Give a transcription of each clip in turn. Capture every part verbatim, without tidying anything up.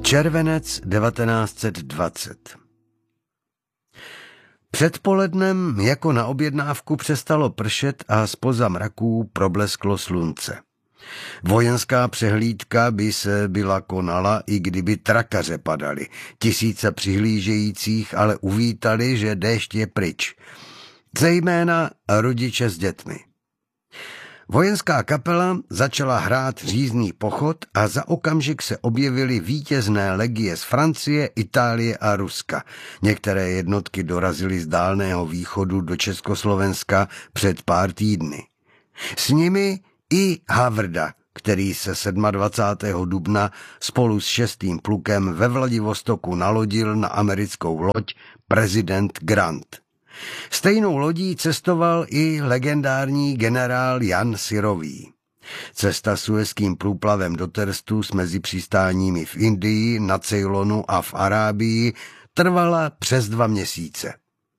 Červenec devatenáct set dvacet. Předpolednem jako na objednávku přestalo pršet a zpoza mraků problesklo slunce. Vojenská přehlídka by se byla konala, i kdyby trakaře padaly. Tisíce přihlížejících ale uvítali, že déšť je pryč. Zejména rodiče s dětmi. Vojenská kapela začala hrát řízný pochod a za okamžik se objevily vítězné legie z Francie, Itálie a Ruska. Některé jednotky dorazily z Dálného východu do Československa před pár týdny. S nimi i Havrda, který se dvacátého sedmého dubna spolu s šestým plukem ve Vladivostoku nalodil na americkou loď prezident Grant. Stejnou lodí cestoval i legendární generál Jan Syrový. Cesta suezským průplavem do Terstu s mezipřistáními v Indii, na Ceylonu a v Arábii trvala přes dva měsíce.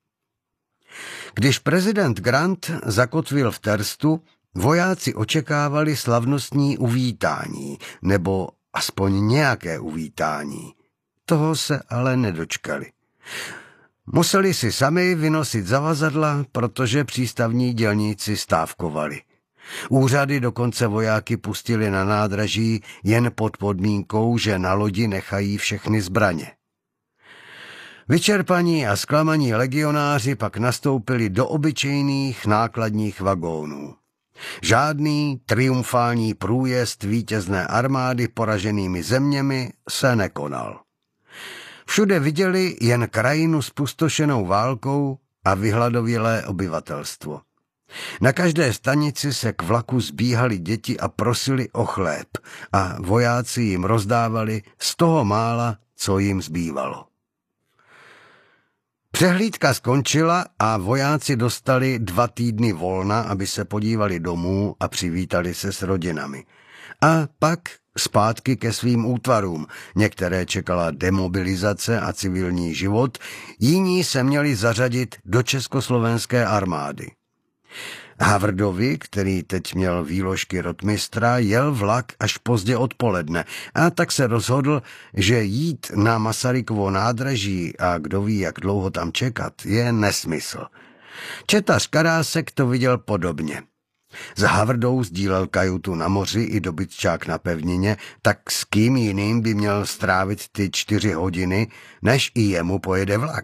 Když prezident Grant zakotvil v Terstu, vojáci očekávali slavnostní uvítání, nebo aspoň nějaké uvítání. Toho se ale nedočkali. Museli si sami vynosit zavazadla, protože přístavní dělníci stávkovali. Úřady dokonce vojáky pustili na nádraží jen pod podmínkou, že na lodi nechají všechny zbraně. Vyčerpaní a zklamaní legionáři pak nastoupili do obyčejných nákladních vagónů. Žádný triumfální průjezd vítězné armády poraženými zeměmi se nekonal. Všude viděli jen krajinu spustošenou válkou a vyhladovělé obyvatelstvo. Na každé stanici se k vlaku zbíhali děti a prosili o chléb a vojáci jim rozdávali z toho mála, co jim zbývalo. Přehlídka skončila a vojáci dostali dva týdny volna, aby se podívali domů a přivítali se s rodinami. A pak zpátky ke svým útvarům. Některé čekala demobilizace a civilní život, jiní se měli zařadit do československé armády. Havrdovi, který teď měl výložky rotmistra, jel vlak až pozdě odpoledne a tak se rozhodl, že jít na Masarykovo nádraží a kdo ví, jak dlouho tam čekat, je nesmysl. Četař Karásek to viděl podobně. S Havrdou sdílel kajutu na moři i dobytčák na pevnině, tak s kým jiným by měl strávit ty čtyři hodiny, než i jemu pojede vlak.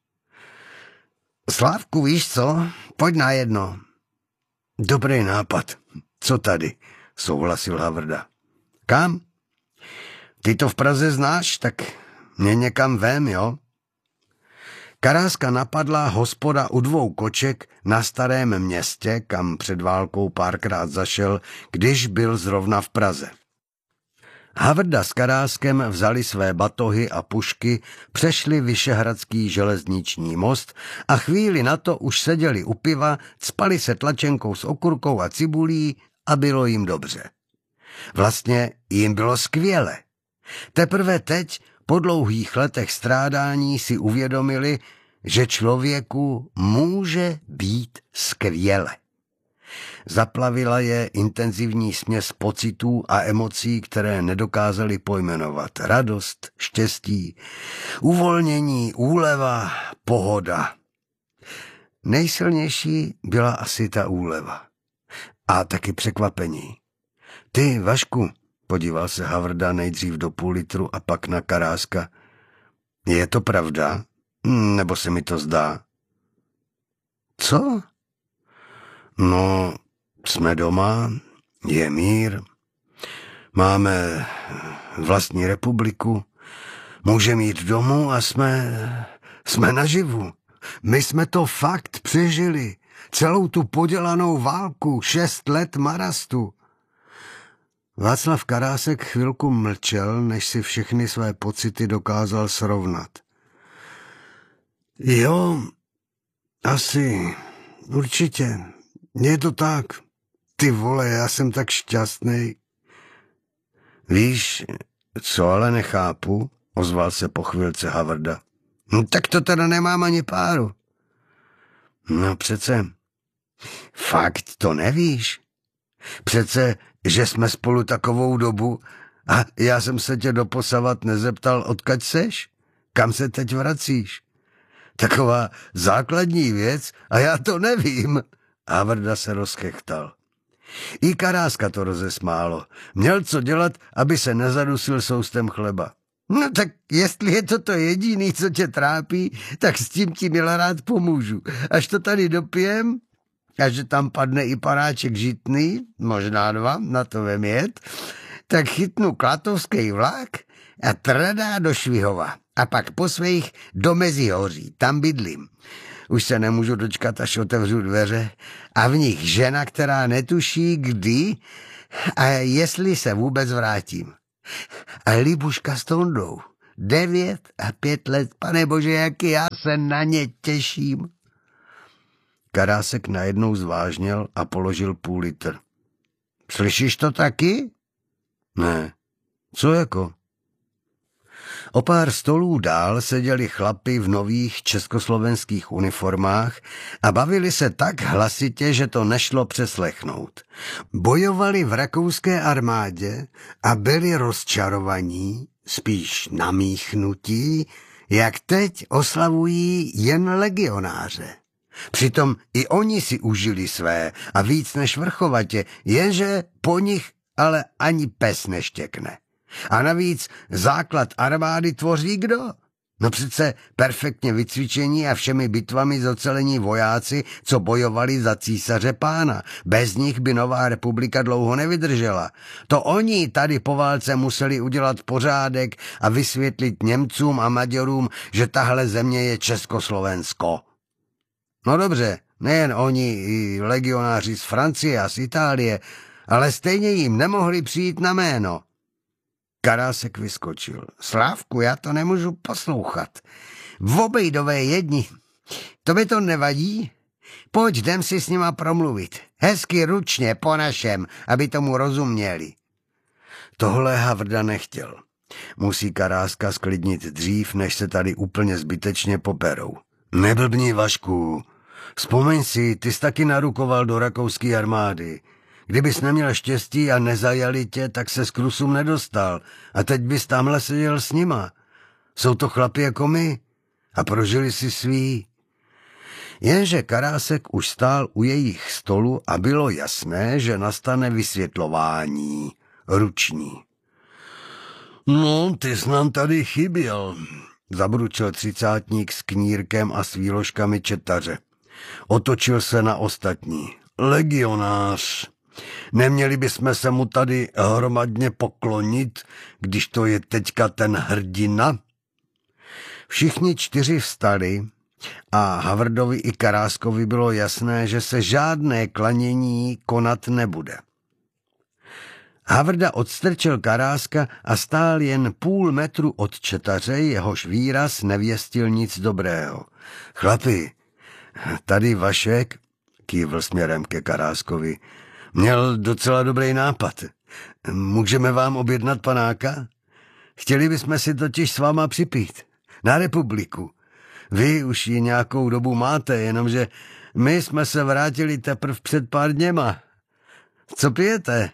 Slávku, víš co? Pojď na jedno. Dobrý nápad. Co tady? Souhlasil Havrda. Kam? Ty to v Praze znáš, tak mě někam vem, jo? Karáska napadla hospoda u dvou koček na Starém Městě, kam před válkou párkrát zašel, když byl zrovna v Praze. Havrda s Karáskem vzali své batohy a pušky, přešli Vyšehradský železniční most a chvíli na to už seděli u piva, cpali se tlačenkou s okurkou a cibulí a bylo jim dobře. Vlastně jim bylo skvěle. Teprve teď, po dlouhých letech strádání, si uvědomili, že člověku může být skvěle. Zaplavila je intenzivní směs pocitů a emocí, které nedokázali pojmenovat. Radost, štěstí, uvolnění, úleva, pohoda. Nejsilnější byla asi ta úleva. A taky překvapení. Ty, Vašku, podíval se Havrda nejdřív do půl litru a pak na Karáska. Je to pravda? Nebo se mi to zdá? Co? No, jsme doma, je mír, máme vlastní republiku, můžeme jít domů a jsme, jsme naživu. My jsme to fakt přežili, celou tu podělanou válku, šest let marastu. Václav Karásek chvilku mlčel, než si všechny své pocity dokázal srovnat. Jo, asi, určitě, je to tak. Ty vole, já jsem tak šťastný. Víš, co ale nechápu, ozval se po chvilce Havrda. No tak to teda nemám ani páru. No přece, fakt to nevíš. Přece, že jsme spolu takovou dobu A já jsem se tě doposavat nezeptal, odkud seš? Kam se teď vracíš? Taková základní věc a já to nevím. Havrda se rozchechtal. I Karáska to rozesmálo. Měl co dělat, aby se nezadusil soustem chleba. No tak jestli je to to jediný, co tě trápí, tak s tím ti milá rád pomůžu. Až to tady dopijem, a že tam padne i panáček žitný, možná dva, na to vem jet, tak chytnu klatovský vlak a tradá do Švihova. A pak po svých do Mezihoří, tam bydlím. Už se nemůžu dočkat, až otevřu dveře a v nich žena, která netuší kdy a jestli se vůbec vrátím. A Libuška s Tondou. Devět a pět let, pane bože, jak já se na ně těším. Karásek najednou zvážněl a položil půl litr. Slyšíš to taky? Ne. Co jako? O pár stolů dál seděli chlapi v nových československých uniformách a bavili se tak hlasitě, že to nešlo přeslechnout. Bojovali v rakouské armádě a byli rozčarovaní, spíš namíchnutí, jak teď oslavují jen legionáře. Přitom i oni si užili své a víc než vrchovatě, jenže po nich ale ani pes neštěkne. A navíc základ armády tvoří kdo? No přece perfektně vycvičení a všemi bitvami zocelení vojáci, co bojovali za císaře pána. Bez nich by nová republika dlouho nevydržela. To oni tady po válce museli udělat pořádek a vysvětlit Němcům a Maďarům, že tahle země je Československo. No dobře, nejen oni, i legionáři z Francie a z Itálie, ale stejně jim nemohli přijít na jméno. Karásek vyskočil. Slávku, já to nemůžu poslouchat. V obejdové jedni. To by to nevadí? Pojď, jdem si s nima promluvit. Hezky ručně, po našem, aby tomu rozuměli. Tohle Havrda nechtěl. Musí Karáska sklidnit dřív, než se tady úplně zbytečně poperou. Neblbni, Vašku. Vzpomeň si, ty jsi taky narukoval do rakouské armády. Kdybys neměl štěstí a nezajali tě, tak se z Krusům nedostal a teď bys tamhle seděl s nima. Jsou to chlapi jako my a prožili si svý. Jenže Karásek už stál u jejich stolu a bylo jasné, že nastane vysvětlování, ruční. No, ty jsi nám tady chyběl, zabručil třicátník s knírkem a s výložkami četaře. Otočil se na ostatní. Legionář. Neměli bychom se mu tady hromadně poklonit, když to je teďka ten hrdina? Všichni čtyři vstali a Havrdovi i Karáskovi bylo jasné, že se žádné klanění konat nebude. Havrda odstrčil Karáska a stál jen půl metru od četaře, jehož výraz nevěstil nic dobrého. Chlapi, tady Vašek, kývl směrem ke Karáskovi, měl docela dobrý nápad. Můžeme vám objednat panáka? Chtěli bychom si totiž s váma připít. Na republiku. Vy už ji nějakou dobu máte, jenomže my jsme se vrátili teprv před pár dněma. Co pijete?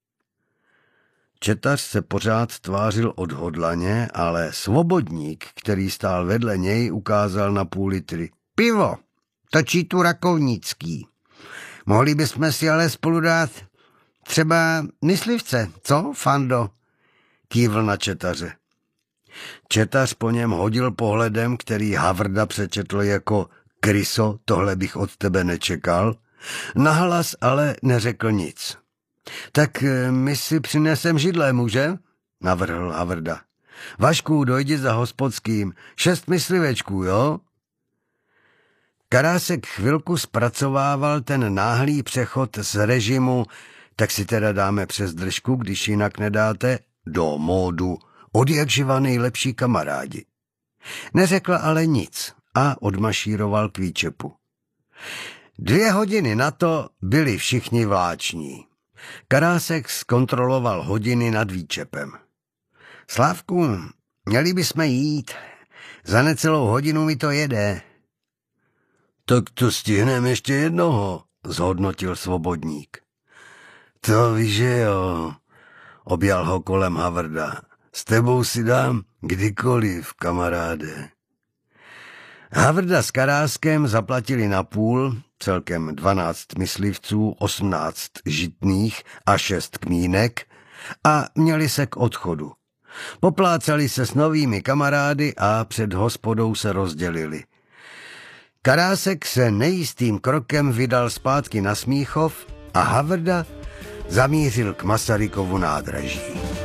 Četař se pořád tvářil odhodlaně, ale svobodník, který stál vedle něj, ukázal na půl litry. Pivo, točí tu rakovnický. Mohli bychom si ale spolu dát třeba myslivce, co, Fando? Kývl na četaře. Četař po něm hodil pohledem, který Havrda přečetl jako kryso, tohle bych od tebe nečekal. Nahlas ale neřekl nic. Tak my si přinesem židle, muže? Navrhl Havrda. Vašku, dojdi za hospodským. Šest myslivečků, jo? Karásek chvilku zpracovával ten náhlý přechod z režimu, tak si teda dáme přes držku, když jinak nedáte, do módu odjakživa nejlepší kamarádi. Neřekl ale nic a odmašíroval k výčepu. Dvě hodiny na to byli všichni vláční. Karásek zkontroloval hodiny nad výčepem. Slávku, měli bychom jít. Za necelou hodinu mi to jede. Tak to stihneme ještě jednoho, zhodnotil svobodník. To víš, že jo. Objal ho kolem Havrda. S tebou si dám kdykoliv, kamaráde. Havrda s Karáskem zaplatili na půl, celkem dvanáct myslivců, osmnáct žitných a šest kmínek a měli se k odchodu. Poplácali se s novými kamarády a před hospodou se rozdělili. Karásek se nejistým krokem vydal zpátky na Smíchov a Havrda zamířil k Masarykovu nádraží.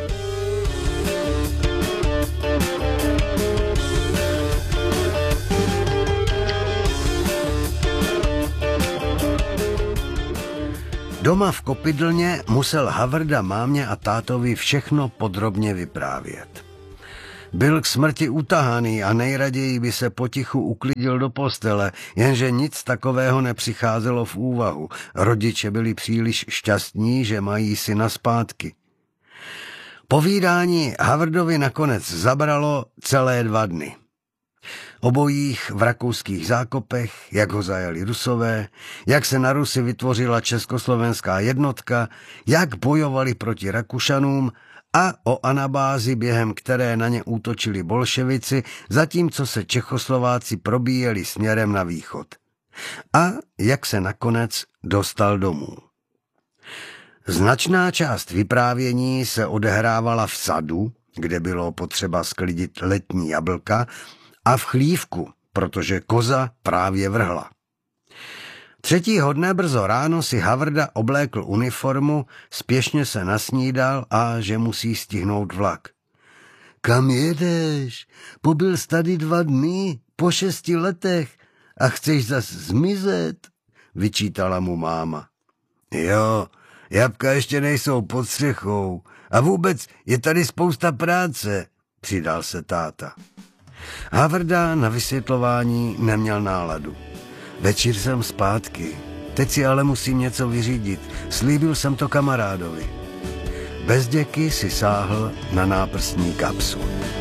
Doma v Kopydlně musel Havrda mámě a tátovi všechno podrobně vyprávět. Byl k smrti utahaný a nejraději by se potichu uklidil do postele, jenže nic takového nepřicházelo v úvahu. Rodiče byli příliš šťastní, že mají syna zpátky. Povídání Havrdovi nakonec zabralo celé dva dny. O bojích v rakouských zákopech, jak ho zajali Rusové, jak se na Rusy vytvořila československá jednotka, jak bojovali proti Rakušanům a o anabázi, během které na ně útočili bolševici, zatímco se Čechoslováci probíjeli směrem na východ. A jak se nakonec dostal domů. Značná část vyprávění se odehrávala v sadu, kde bylo potřeba sklidit letní jablka, a v chlívku, protože koza právě vrhla. Třetího dne brzo ráno si Havrda oblékl uniformu, spěšně se nasnídal a že musí stihnout vlak. Kam jedeš? Pobyl jsi tady dva dny, po šesti letech a chceš zas zmizet? Vyčítala mu máma. Jo, jabka ještě nejsou pod střechou a vůbec je tady spousta práce, přidal se táta. Havrda na vysvětlování neměl náladu. Večer jsem zpátky, teď si ale musím něco vyřídit, slíbil jsem to kamarádovi. Bez děky si sáhl na náprstní kapsu.